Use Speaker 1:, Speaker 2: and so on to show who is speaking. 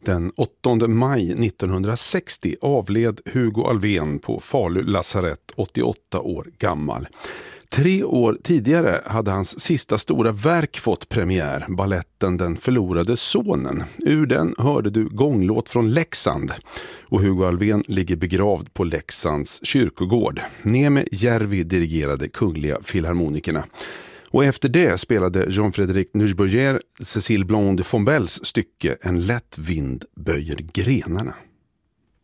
Speaker 1: Den 8 maj 1960 avled Hugo Alfvén på Falu lasarett 88 år gammal. 3 år tidigare hade hans sista stora verk fått premiär, balletten Den förlorade sonen. Ur den hörde du gånglåt från Leksand. Och Hugo Alfvén ligger begravd på Leksands kyrkogård. Neme Järvi dirigerade Kungliga Filharmonikerna. Och efter det spelade Jean-Frédéric Nugent-Bourgier Cécile Blanc de Fombelles stycke En lätt vind böjer grenarna.